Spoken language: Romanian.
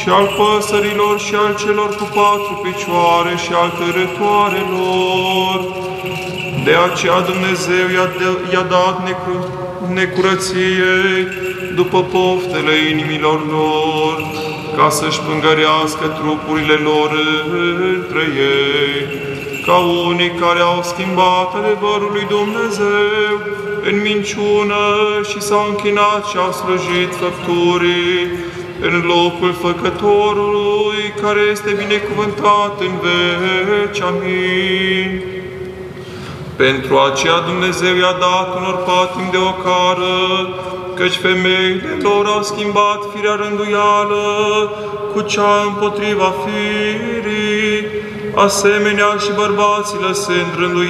și al păsărilor și al celor cu 4 picioare și al târătoarelor. De aceea Dumnezeu i-a dat necurăției după poftele inimilor lor, ca să-și pângărească trupurile lor între ei, ca unii care au schimbat adevărul lui Dumnezeu în minciună și s-au închinat și au slujit făpturii în locul Făcătorului, care este binecuvântat în veci. Amin. Pentru aceea Dumnezeu i-a dat unor patim de ocară, căci femeile lor au schimbat firea rânduială cu cea împotriva firii, asemenea și bărbații lăsând rânduiala